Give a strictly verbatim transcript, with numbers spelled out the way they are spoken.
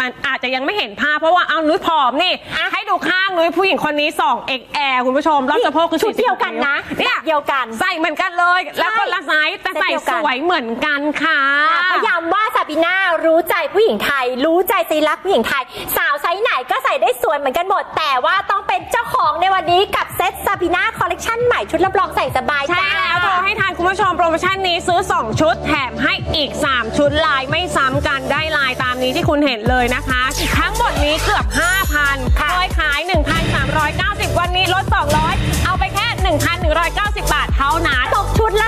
อาจจะยังไม่เห็นภาพเพราะว่าเอานุ้ยผอมนี่ให้ดูข้างนุ้ยผู้หญิงคนนี้ สอง เอ็กซ์ แอล คุณผู้ชมรอบสะโพกคือชุดเดียวกันนะเนี่ยเดียวกันใส่เหมือนกันเลยแล้วคนละไซส์แต่ใส่สวยเหมือนกันค่ะพยายามว่าซาบีน่ารู้ใจผู้หญิงไทยรู้ใจซีรักผู้หญิงไทยสาวไซส์ไหนก็ใส่ได้สวยเหมือนกันหมดแต่ว่าต้องเป็นเจ้าของในวันนี้กับเซ็ตซาบีน่าคอลเลคชันใหม่ชุดรับรองใส่สบายใช่แล้วโทรให้ทานคุณผู้ชมโปรโมชั่นนี้ซื้อสองชุดแถมให้อีกสามชุดลายไม่ซ้ำกันได้ลายตามนี้ที่คุณเห็นเลยนะคะทั้งหมดนี้เกือบ ห้าพัน เคยขาย หนึ่งพันสามร้อยเก้าสิบ วันนี้ลดสองร้อยเอาไปแค่ หนึ่งพันหนึ่งร้อยเก้าสิบ บาทเท่านั้นตกชุดละ